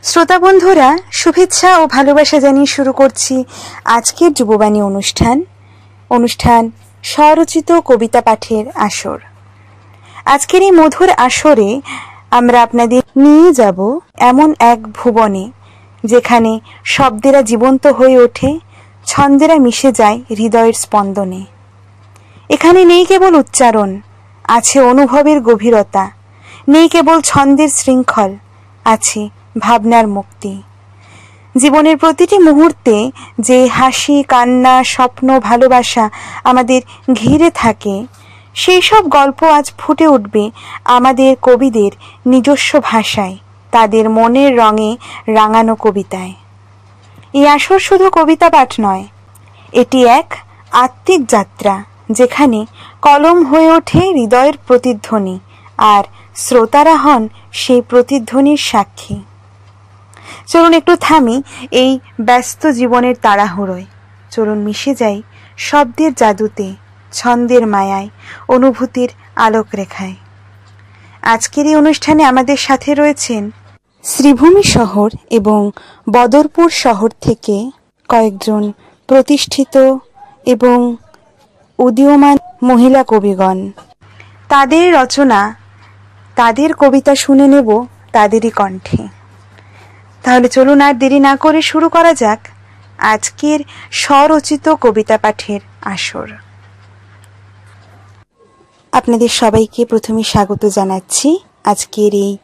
শ্রোতা বন্ধুরা, শুভেচ্ছা ও ভালোবাসা জানিয়ে শুরু করছি আজকের যুববাণী অনুষ্ঠান স্বরচিত কবিতা পাঠের আসর। আজকের এই মধুর আসরে আমরা আপনাদের নিয়ে যাব এমন এক ভুবনে, যেখানে শব্দেরা জীবন্ত হয়ে ওঠে, ছন্দেরা মিশে যায় হৃদয়ের স্পন্দনে। এখানে নেই কেবল উচ্চারণ, আছে অনুভবের গভীরতা, নেই কেবল ছন্দের শৃঙ্খল, আছে ভাবনার মুক্তি। জীবনের প্রতিটি মুহূর্তে যে হাসি, কান্না, স্বপ্ন, ভালোবাসা আমাদের ঘিরে থাকে, সেই সব গল্প আজ ফুটে উঠবে আমাদের কবিদের নিজস্ব ভাষায়, তাদের মনের রঙে রাঙানো কবিতায়। এই আসর শুধু কবিতা পাঠ নয়, এটি এক আত্মিক যাত্রা, যেখানে কলম হয়ে ওঠে হৃদয়ের প্রতিধ্বনি, আর শ্রোতারা হন সেই প্রতিধ্বনির সাক্ষী। চলুন একটু থামি এই ব্যস্ত জীবনের তাড়াহুড়োয়, চলুন মিশে যাই শব্দের জাদুতে, ছন্দের মায়ায়, অনুভূতির আলোক রেখায়। আজকের এই অনুষ্ঠানে আমাদের সাথে রয়েছেন শ্রীভূমি শহর এবং বদরপুর শহর থেকে কয়েকজন প্রতিষ্ঠিত এবং উদীয়মান মহিলা কবিগণ। তাদের রচনা, তাদের কবিতা শুনে নেব তাদেরই কণ্ঠে। তাহলে চলুন আর দেরি না করে শুরু করা যাক আজকের স্বরচিত কবিতা পাঠের আসর। আপনাদের সবাইকে প্রথমে স্বাগত জানাচ্ছি আজকের এই